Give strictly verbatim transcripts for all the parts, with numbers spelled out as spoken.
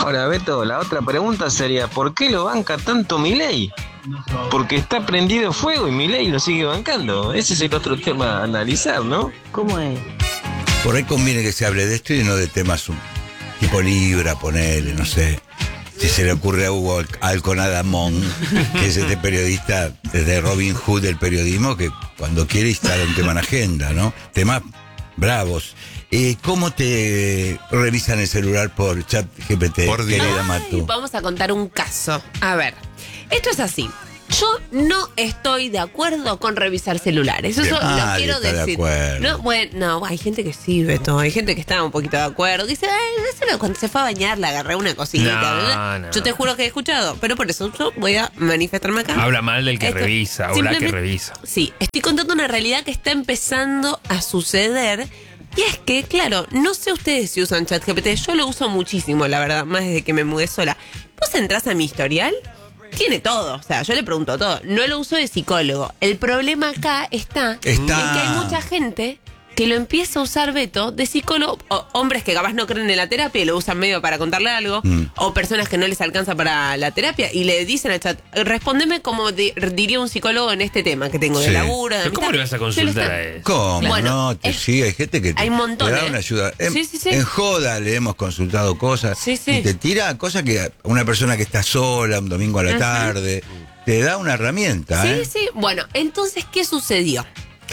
Ahora, Beto, la otra pregunta sería, ¿por qué lo banca tanto Milei? Porque está prendido fuego y Milei lo sigue bancando. Ese es el otro tema a analizar, ¿no? ¿Cómo es? Por ahí conviene que se hable de esto y no de temas um, tipo Libra, ponele, no sé. Si se le ocurre a Hugo Alconadamón, que es este periodista desde Robin Hood del periodismo, que cuando quiere instala un tema en agenda, ¿no? Temas bravos. Eh, ¿Cómo te revisan el celular por chat G P T, Por querida Dios. Matu? Vamos a contar un caso. A ver, esto es así. Yo no estoy de acuerdo con revisar celulares. Eso Bien. lo Nadie quiero está de decir. acuerdo. No, bueno, no, hay gente que sí, Beto. Hay gente que está un poquito de acuerdo. Que dice, ay, eso era cuando se fue a bañar, le agarré una cosita. No, ¿verdad? no. Yo te juro que he escuchado. Pero por eso yo voy a manifestarme acá. Habla mal del que Esto- revisa o la que simplemente- revisa. Sí, estoy contando una realidad que está empezando a suceder. Y es que, claro, no sé ustedes si usan ChatGPT. Yo lo uso muchísimo, la verdad, más desde que me mudé sola. Vos entrás a mi historial, tiene todo. O sea, yo le pregunto todo. No lo uso de psicólogo. El problema acá está, Está. en que hay mucha gente que lo empieza a usar, Beto, de psicólogo, o hombres que capaz no creen en la terapia y lo usan medio para contarle algo, Mm. o personas que no les alcanza para la terapia y le dicen al chat, respondeme como di- diría un psicólogo en este tema que tengo de Sí. laburo, de ¿Pero ¿Cómo amistad". le vas a Yo lo consultar está- a eso? ¿Cómo? Bueno, no, te, es- sí, hay gente que te, hay montones. te da una ayuda. En, Sí, sí, sí. en Joda le hemos consultado cosas Sí, sí. y te tira cosas que una persona que está sola un domingo a la Ujú. tarde te da una herramienta. Sí, ¿eh? sí. Bueno, entonces, ¿qué sucedió?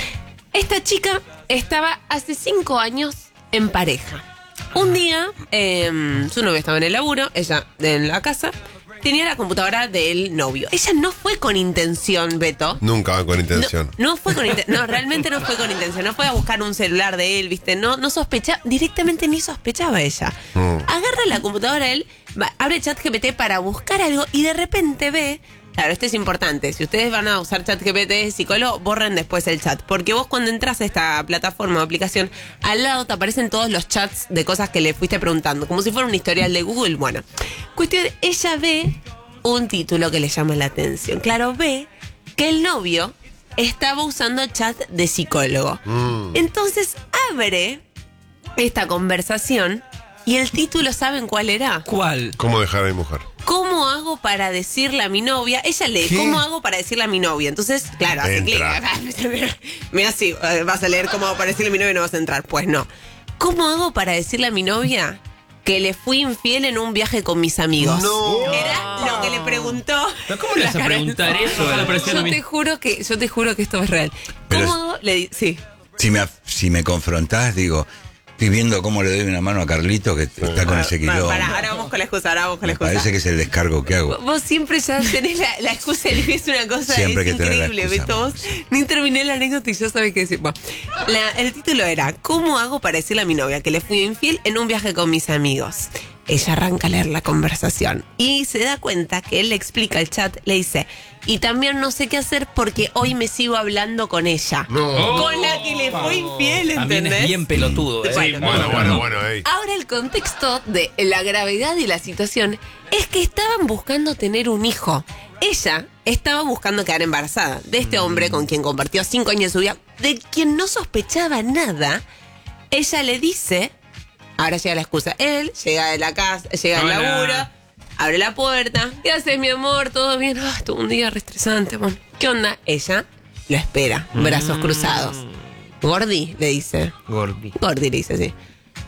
Esta chica estaba hace cinco años en pareja. Un día, eh, su novio estaba en el laburo, ella en la casa, tenía la computadora del novio. Ella no fue con intención, Beto. Nunca van con intención. No, no fue con intención. No, realmente no fue con intención. No fue a buscar un celular de él, ¿viste? No, no sospechaba. Directamente ni sospechaba ella. Mm. Agarra la computadora él, va, abre ChatGPT para buscar algo y de repente ve. Claro, esto es importante. Si ustedes van a usar ChatGPT de psicólogo, borren después el chat. Porque vos cuando entras a esta plataforma o aplicación, al lado te aparecen todos los chats de cosas que le fuiste preguntando. Como si fuera un historial de Google. Bueno, cuestión, ella ve un título que le llama la atención. Claro, ve que el novio estaba usando chat de psicólogo. Mm. Entonces abre esta conversación y el título, ¿saben cuál era? ¿Cuál? ¿Cómo dejar a mi mujer? ¿Cómo hago para decirle a mi novia? Ella lee, ¿Qué? ¿cómo hago para decirle a mi novia? Entonces, claro, hace clic. Entra. Mira, así, eh, vas a leer cómo hago para decirle a mi novia y no vas a entrar. Pues no. ¿Cómo hago para decirle a mi novia que le fui infiel en un viaje con mis amigos? No. Era lo que le preguntó. ¿Pero cómo le vas a La cara- preguntar eso a la persona? Yo te juro que, yo te juro que esto es real. Pero ¿Cómo es- hago? Le di- sí. Si, me, af- si me confrontás, digo, estoy viendo cómo le doy una mano a Carlito que está con ese Para, quilombo. para, ahora vamos con la excusa, ahora vamos con la Me excusa. parece que es el descargo que hago. Vos siempre ya tenés la, la excusa y es una cosa Siempre es hay que tener la increíble, excusa, Beto. Vos ni terminé la anécdota y ya sabés qué decir. Bueno, la- el título era ¿cómo hago para decirle a mi novia que le fui infiel en un viaje con mis amigos? Ella arranca a leer la conversación y se da cuenta que él le explica al chat, le dice, y también no sé qué hacer porque hoy me sigo hablando con ella. No. Con la que le fue infiel, También ¿entendés? es bien pelotudo. ¿eh? Bueno, Bueno, bueno, bueno, ey. Ahora el contexto de la gravedad y la situación es que estaban buscando tener un hijo. Ella estaba buscando quedar embarazada de este hombre con quien compartió cinco años de su vida, de quien no sospechaba nada. Ella le dice, ahora llega la excusa, él llega de la casa, llega al Hola. laburo, abre la puerta, ¿qué haces, mi amor? ¿Todo bien? Ah, estuvo un día re estresante, bueno. ¿Qué onda? Ella lo espera, brazos cruzados. Gordi, le dice. Gordi. Gordi le dice así.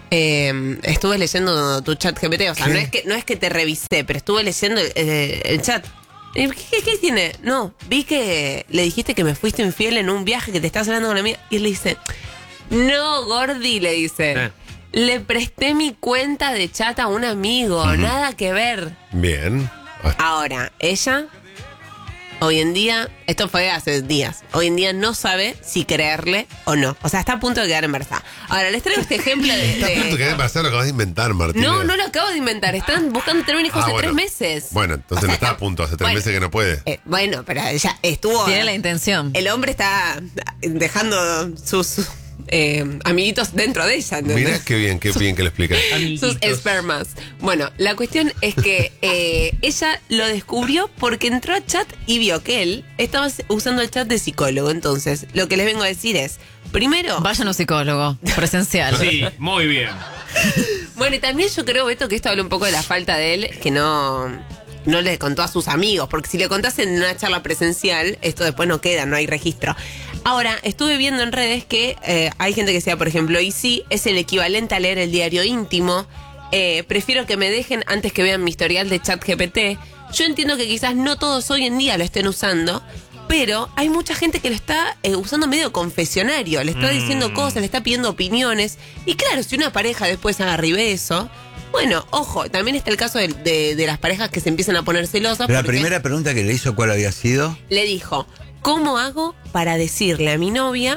Eh, estuve leyendo tu chat G P T, o sea, ¿Qué? no es que no es que te revisé, pero estuve leyendo el, el- el chat. Eh, ¿Qué, qué, qué tiene? No, vi que le dijiste que me fuiste infiel en un viaje, que te estás hablando con la mía. Y él le dice, no, Gordi, le dice. Eh. Le presté mi cuenta de chat a un amigo, nada que ver. Bien. Ah, Ahora, ella, hoy en día, esto fue hace días, hoy en día no sabe si creerle o no. O sea, está a punto de quedar embarazada. Ahora, les traigo este ejemplo de... Está a punto de de- quedar embarazada, lo acabas de inventar, Martín. no, no lo acabo de inventar. Están buscando tener un hijo Ah, hace bueno. tres meses. Bueno, entonces O sea, no está a punto, hace tres bueno, meses que no puede. eh, bueno, pero ella estuvo... Tiene la intención. El hombre está dejando sus eh, amiguitos dentro de ella, ¿entendés? Mirá qué bien, qué bien que le explicas. Sus espermas. Bueno, la cuestión es que eh, ella lo descubrió porque entró a chat y vio que él estaba usando el chat de psicólogo. Entonces, lo que les vengo a decir es, primero... Vayan a un psicólogo presencial. Sí, muy bien. Bueno, Bueno, y también yo creo, Beto, que esto habla un poco de la falta de él, que no, no le contó a sus amigos, porque si le contasen en una charla presencial, esto después no queda, no hay registro. Ahora, estuve viendo en redes que eh, hay gente que sea, por ejemplo, y sí, es el equivalente a leer el diario íntimo. Eh, prefiero que me dejen antes que vean mi historial de ChatGPT. Yo entiendo que quizás no todos hoy en día lo estén usando, pero hay mucha gente que lo está eh, usando medio confesionario, le está diciendo cosas, le está pidiendo opiniones. Y claro, si una pareja después agarra y ve eso, bueno, ojo, también está el caso de, de, de las parejas que se empiezan a poner celosas. La primera pregunta que le hizo, ¿cuál había sido? Le dijo, ¿cómo hago para decirle a mi novia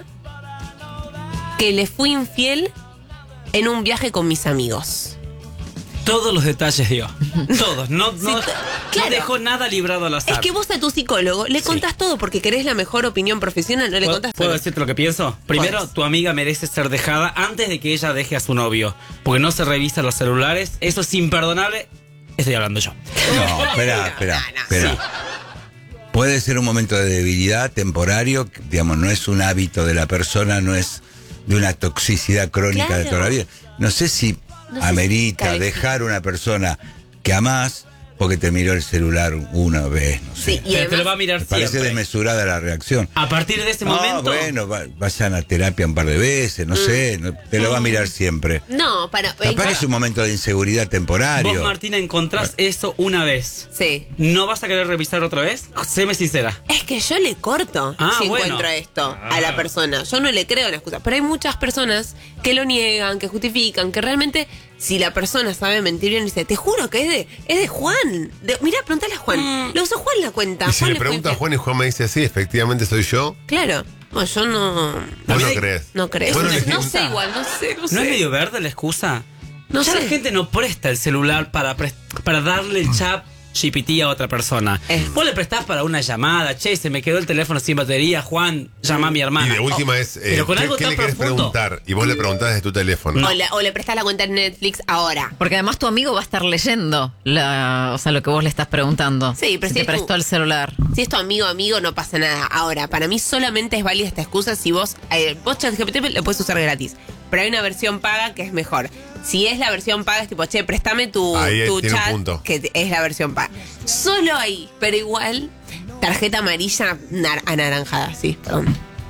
que le fui infiel en un viaje con mis amigos? Todos los detalles dio. Todos. No, no, Sí, no claro. dejó nada librado al azar. Es que vos a tu psicólogo le contás todo porque querés la mejor opinión profesional, no le ¿Puedo, contás ¿puedo todo. decirte lo que pienso? Primero, Podés. tu amiga merece ser dejada antes de que ella deje a su novio. Porque no se revisan los celulares. Eso es imperdonable. Estoy hablando yo. No, espera, espera, no, no, espera. Puede ser un momento de debilidad temporario, que, digamos, no es un hábito de la persona, no es de una toxicidad crónica Claro. de toda la vida. No sé si No sé si amerita cae. dejar una persona que amás porque te miró el celular una vez, no sé. Sí, y Pero te además- lo va a mirar Me parece siempre. desmesurada la reacción. A partir de ese No, momento... bueno, va- vayan a terapia un par de veces, no Mm. sé, no- te lo va a mirar siempre. No, para... Capaz que es un momento de inseguridad temporario. Vos, Martina, encontrás eso una vez. Sí. ¿No vas a querer revisar otra vez? Séme sincera. Es que yo le corto Ah, si bueno. encuentro esto a la persona. Yo no le creo la excusa. Pero hay muchas personas que lo niegan, que justifican, que realmente, si la persona sabe mentir bien, dice, te juro que es de, es de Juan. De, mirá, preguntale a Juan. Lo usó Juan la cuenta. Y si Juan le le fue pregunto a infiel. Juan y Juan me dice, sí, efectivamente soy yo, Claro. Bueno, yo no... vos no También- crees. No creo. Bueno, no, le- no sé igual, no sé, no sé. ¿No es medio verde la excusa? No ya sé. la gente no presta el celular para, pres- para darle el chat G P T a otra persona. Eh. Vos le prestás para una llamada. Che, se me quedó el teléfono sin batería. Juan, llama a mi hermana. Y de última Oh, es, eh, pero con ¿qué, algo qué tan le querés profundo. preguntar? Y vos le preguntás desde tu teléfono. O, le, o le prestás la cuenta en Netflix ahora. Porque además tu amigo va a estar leyendo la, o sea, lo que vos le estás preguntando. Sí, pero si si te es tu- prestó el celular. Si es tu amigo amigo, no pasa nada. Ahora, para mí solamente es válida esta excusa si vos... Eh, vos ChatGPT lo puedes usar gratis. Pero hay una versión paga que es mejor. Si es la versión paga, es tipo, che, préstame tu, Ahí tu tiene un chat, punto. que es la versión paga. Solo ahí, pero igual, tarjeta amarilla nar- anaranjada, sí, perdón.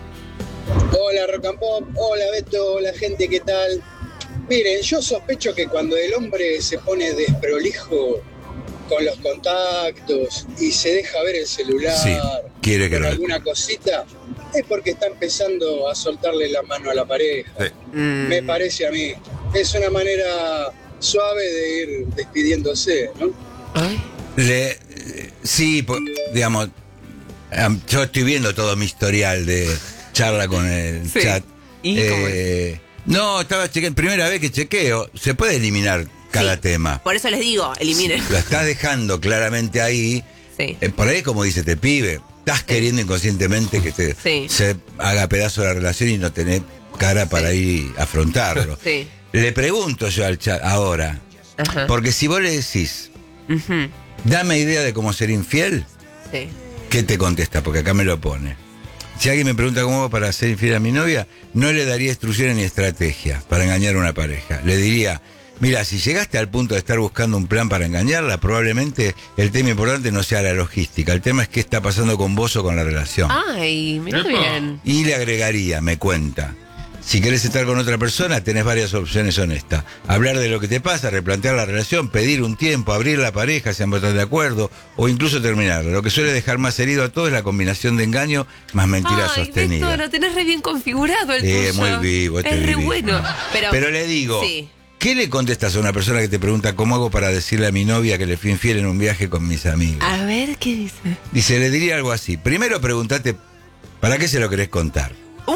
Hola Rock and Pop, hola Beto, hola gente, ¿qué tal? Miren, yo sospecho que cuando el hombre se pone desprolijo con los contactos y se deja ver el celular Sí, quiere que con lo- alguna cosita, es porque está empezando a soltarle la mano a la pareja. Sí. Mm, Me parece a mí. Es una manera suave de ir despidiéndose, ¿no? ay. Le, eh, sí, po- digamos, am, yo estoy viendo todo mi historial de charla con el Sí. chat. ¿Y cómo Eh, no, estaba chequeando, primera vez que chequeo, se puede eliminar cada Sí, tema. Por eso les digo, eliminen. Lo estás dejando claramente ahí. Sí. Eh, por ahí, como dice este pibe, estás queriendo inconscientemente que te, Sí. se haga pedazo de la relación y no tenés cara para ir a afrontarlo. Sí. Le pregunto yo al chat ahora, Ajá. porque si vos le decís, Ujú, dame idea de cómo ser infiel, sí. ¿qué te contesta? Porque acá me lo pone. Si alguien me pregunta cómo hago para ser infiel a mi novia, no le daría instrucciones ni estrategia para engañar a una pareja. Le diría, mira, si llegaste al punto de estar buscando un plan para engañarla, probablemente el tema importante no sea la logística. El tema es qué está pasando con vos o con la relación. Ay, mirá qué bien. Y le agregaría, me cuenta. Si querés estar con otra persona, tenés varias opciones honestas. Hablar de lo que te pasa, replantear la relación, pedir un tiempo, abrir la pareja si ambos están de acuerdo, o incluso terminarla. Lo que suele dejar más herido a todo es la combinación de engaño más mentira Ay, sostenida. Beto, lo tenés re bien configurado el Eh, tuyo. muy vivo, este Es re viví. bueno. Pero, Pero le digo, Sí. ¿qué le contestas a una persona que te pregunta cómo hago para decirle a mi novia que le fui infiel en un viaje con mis amigos? A ver, ¿qué dice? Dice, le diría algo así. Primero pregúntate, ¿para qué se lo querés contar?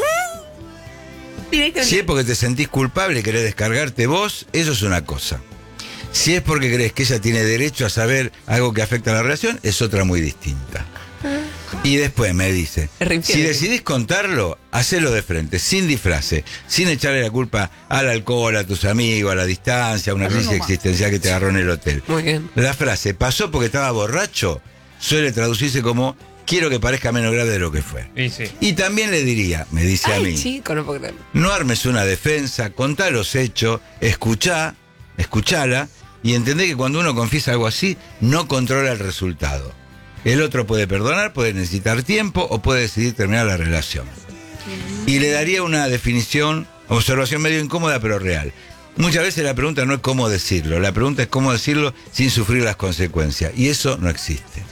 Directamente. Si es porque te sentís culpable y querés descargarte vos, eso es una cosa. Si es porque crees que ella tiene derecho a saber algo que afecta a la relación, es otra muy distinta. Y después me dice, Es re infiel. si decidís contarlo, hacelo de frente, sin disfrace, sin echarle la culpa al alcohol, a tus amigos, a la distancia, a una crisis existencial que te agarró en el hotel. Muy bien. La frase, pasó porque estaba borracho, suele traducirse como, quiero que parezca menos grave de lo que fue. Y sí. Y también le diría, me dice a Ay, mí, chico, no puedo creerlo. no armes una defensa, contá los hechos, escuchá, escuchala y entendé que cuando uno confiesa algo así, no controla el resultado. El otro puede perdonar, puede necesitar tiempo o puede decidir terminar la relación. Y le daría una definición, observación medio incómoda pero real. Muchas veces la pregunta no es cómo decirlo, la pregunta es cómo decirlo sin sufrir las consecuencias. Y eso no existe.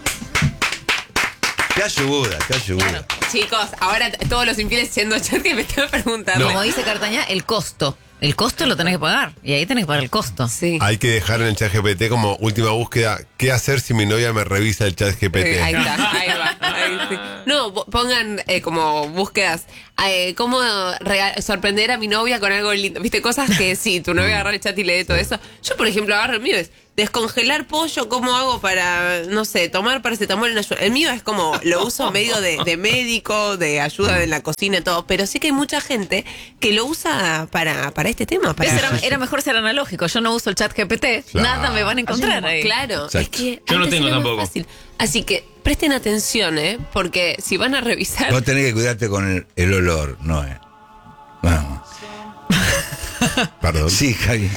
Te ayuda, te ayuda. Chicos, ahora t- todos los infieles siendo chat que me están preguntando. Como dice Cartañá, el costo. El costo lo tenés que pagar. Y ahí tenés que pagar el costo. Sí. Hay que dejar en el chat G P T como última búsqueda, ¿qué hacer si mi novia me revisa el chat G P T? Eh, ahí está, ahí va. Ahí sí. No, bo- pongan eh, como búsquedas. Eh, ¿Cómo rega- sorprender a mi novia con algo lindo? ¿Viste? Cosas que sí, tu novia agarra el chat y lee todo eso. Yo, por ejemplo, agarro el mío, es descongelar pollo, ¿cómo hago para, no sé, tomar paracetamol en ayuda? El mío es como, lo uso medio de, de médico, de ayuda en la cocina y todo, pero sí que hay mucha gente que lo usa para, para este tema. Para... ¿Ves? Era, era mejor ser analógico. Yo no uso el chat G P T. Claro. Nada me van a encontrar ahí. Claro, Exacto. es que Yo no antes tengo era más tampoco. fácil. Así que presten atención, ¿eh? Porque si van a revisar... Vos tenés que cuidarte con el, el olor, no es. Vamos. Perdón. Sí, Javi.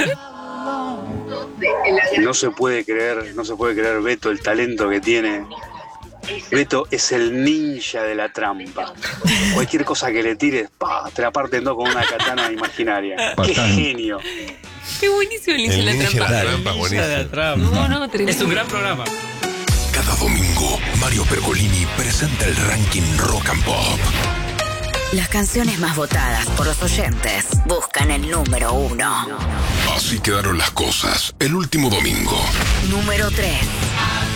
No se puede creer, no se puede creer Beto el talento que tiene. Beto es el ninja de la trampa. Cualquier cosa que le tires, pa, te la parten dos con una katana imaginaria. ¡Qué Patán. genio! Qué buenísimo el inicio El de la ninja de trampa. la trampa, Ninja de la buenísimo. trampa. No, no, tremendo. Es un gran programa. Cada domingo, Mario Pergolini presenta el ranking Rock and Pop. Las canciones más votadas por los oyentes buscan el número uno. Así quedaron las cosas el último domingo. Número tres.